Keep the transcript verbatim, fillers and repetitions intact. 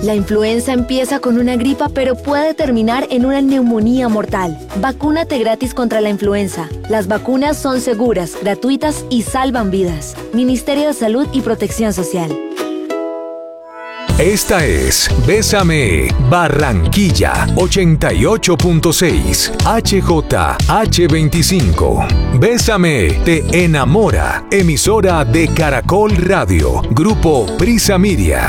La influenza empieza con una gripa, pero puede terminar en una neumonía mortal. Vacúnate gratis contra la influenza. Las vacunas son seguras, gratuitas y salvan vidas. Ministerio de Salud y Protección Social. Esta es Bésame Barranquilla ochenta y ocho punto seis H J H veinticinco. Bésame te enamora. Emisora de Caracol Radio. Grupo Prisa Media.